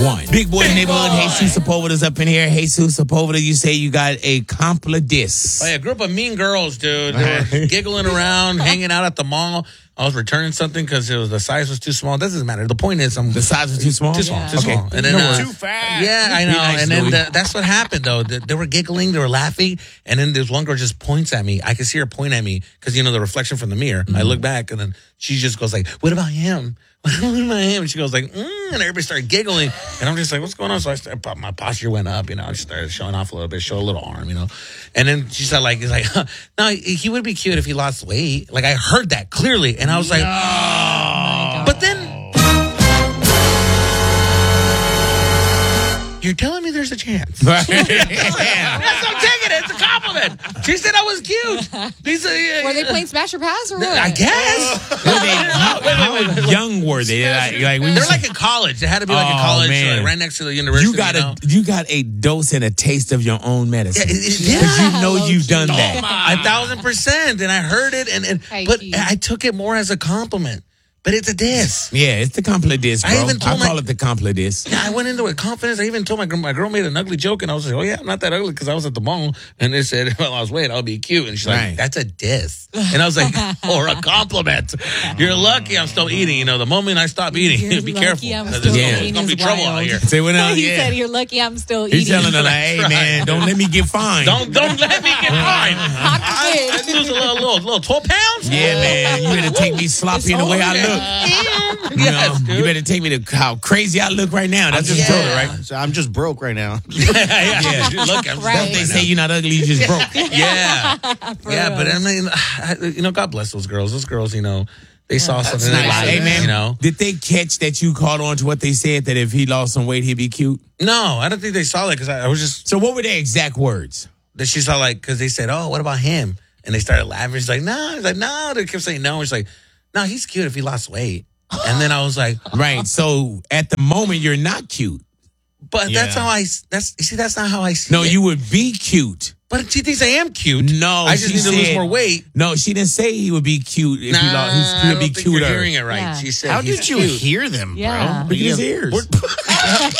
One. Big boy neighborhood. Jesus Sepulveda's up in here. Jesus Sepulveda, you say you got a complice. Oh, yeah, a group of mean girls, dude. They were giggling around, hanging out at the mall. I was returning something because the size was too small. It doesn't matter. The point is, the size was too small? Too small. And then, too fast. Yeah, I know. Nice, and then that's what happened, though. They were giggling. They were laughing. And then this one girl just points at me. I can see her point at me because, the reflection from the mirror. Mm-hmm. I look back, and then she just goes like, what about him? What about him? And she goes like, and everybody started giggling. And I'm just like, what's going on? So my posture went up, I just started showing off a little bit, show a little arm, And then she said no, he would be cute if he lost weight. Like, I heard that clearly. And I was like, but then, you're telling me there's a chance. That's what I'm taking it. It's a compliment. She said I was cute. Were they playing Smash or Pass or what? I guess. How young were they? They're like in college. They had to be like in college, right next to the university. You got a dose and a taste of your own medicine. Yeah. Because you've done that. 1,000%. And I heard it, but I took it more as a compliment. But it's a diss. Yeah, it's the compliment, bro. I call it the compliment. Yeah, I went into it with confidence. I even told my girl made an ugly joke, and I was like, oh, yeah, I'm not that ugly because I was at the mall. And they said, if I lost weight, I'll be cute. And she's like, that's a diss. And I was like, or a compliment. You're lucky I'm still eating. The moment I stop eating, be careful. There's going to be trouble out here. Say what else? He said, you're lucky I'm still eating. He's telling her, hey, man, don't let me get fined. Don't let me get fined. I lose a little 12 pounds? Yeah, man. You better take me sloppy in the way I look. Yes, you better take me to how crazy I look right now. That's just told her, right? So I'm just broke right now. Look, they say you're not ugly, you just broke. Yeah. But I mean, God bless those girls. Those girls, they saw something. Nice. Hey, man, did they catch that you caught on to what they said, that if he lost some weight, he'd be cute? No, I don't think they saw that because I was just. So what were their exact words? That she saw, because they said, oh, what about him? And they started laughing. She's like, no. He's like, no. They kept saying no. She's like, no, he's cute if he lost weight. And then I was like, right. So at the moment, you're not cute. But that's not how I see it. No, you would be cute. But she thinks I am cute. No, I just need to lose more weight. No, she didn't say he would be cute if he lost. He would be cuter. You're hearing it right. Yeah. She said, how did you hear them, bro? Look at his ears.